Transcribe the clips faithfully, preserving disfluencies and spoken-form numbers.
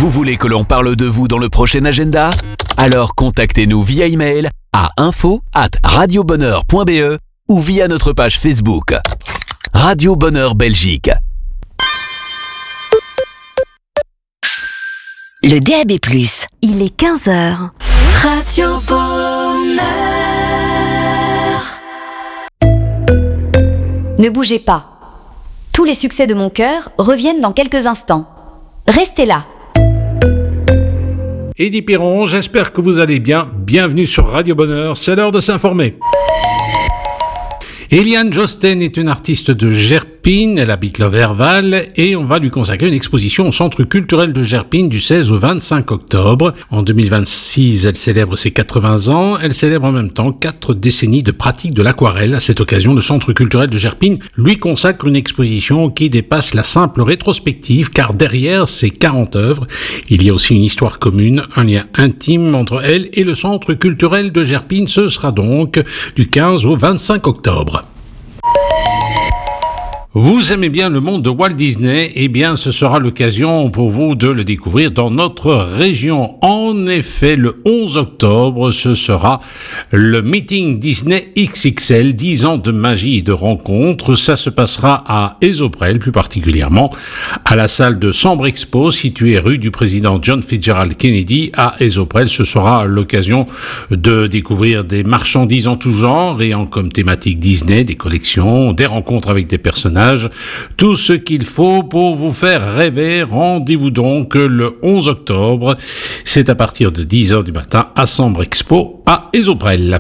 Vous voulez que l'on parle de vous dans le prochain agenda ? Alors contactez-nous via email à info arobase radiobonheur point b e ou via notre page Facebook. Radio Bonheur Belgique. Le D A B plus. Il est quinze heures. Radio Bonheur. Ne bougez pas. Tous les succès de mon cœur reviennent dans quelques instants. Restez là. Eddie Piron, j'espère que vous allez bien. Bienvenue sur Radio Bonheur, c'est l'heure de s'informer. Eliane Josten est une artiste de Gerpine, elle habite Loverval et on va lui consacrer une exposition au Centre culturel de Gerpine du seize au vingt-cinq octobre. En deux mille vingt-six, elle célèbre ses quatre-vingts ans, elle célèbre en même temps quatre décennies de pratique de l'aquarelle. À cette occasion, le Centre culturel de Gerpine lui consacre une exposition qui dépasse la simple rétrospective car derrière ces quarante œuvres, il y a aussi une histoire commune, un lien intime entre elle et le Centre culturel de Gerpine. Ce sera donc du quinze au vingt-cinq octobre. Vous aimez bien le monde de Walt Disney? Eh bien, ce sera l'occasion pour vous de le découvrir dans notre région. En effet, le onze octobre, ce sera le Meeting Disney X X L, dix ans de magie et de rencontres. Ça se passera à Esoprel, plus particulièrement à la salle de Sambre Expo, située rue du président John Fitzgerald Kennedy à Esoprel. Ce sera l'occasion de découvrir des marchandises en tout genre, ayant comme thématique Disney, des collections, des rencontres avec des personnages. Tout ce qu'il faut pour vous faire rêver. Rendez-vous donc le onze octobre. C'est à partir de dix heures du matin à Sambre Expo à Esoprel.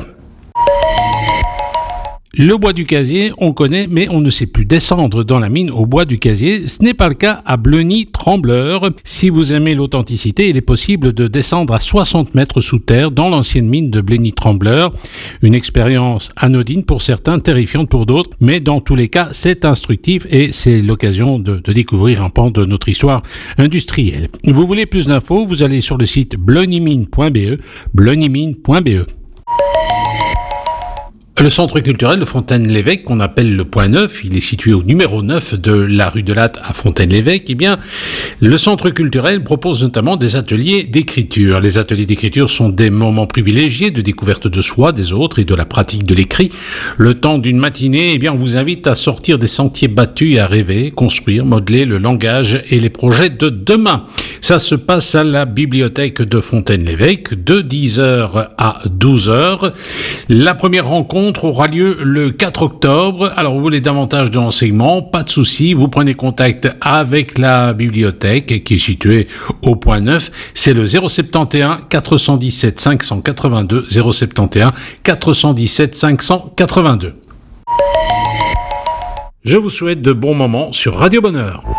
Le bois du Casier, on connaît, mais on ne sait plus descendre dans la mine au bois du Casier. Ce n'est pas le cas à Bleuny-Trembleur. Si vous aimez l'authenticité, il est possible de descendre à soixante mètres sous terre dans l'ancienne mine de Bleuny-Trembleur. Une expérience anodine pour certains, terrifiante pour d'autres, mais dans tous les cas, c'est instructif et c'est l'occasion de, de découvrir un pan de notre histoire industrielle. Vous voulez plus d'infos, vous allez sur le site bleunymine point b e, bleunymine point b e. Le centre culturel de Fontaine-l'Évêque, qu'on appelle le Point Neuf, il est situé au numéro neuf de la rue de Latte à Fontaine-l'Évêque. Eh bien, le centre culturel propose notamment des ateliers d'écriture. Les ateliers d'écriture sont des moments privilégiés de découverte de soi, des autres et de la pratique de l'écrit. Le temps d'une matinée, eh bien, on vous invite à sortir des sentiers battus et à rêver, construire, modeler le langage et les projets de demain. Ça se passe à la bibliothèque de Fontaine-l'Évêque de dix heures à douze heures. La première rencontre aura lieu le quatre octobre. Alors, vous voulez davantage de renseignements? Pas de souci, vous prenez contact avec la bibliothèque qui est située au Point Neuf. C'est le zéro sept un quatre cent dix-sept cinq cent quatre-vingt-deux, zéro sept un quatre cent dix-sept cinq cent quatre-vingt-deux. Je vous souhaite de bons moments sur Radio Bonheur.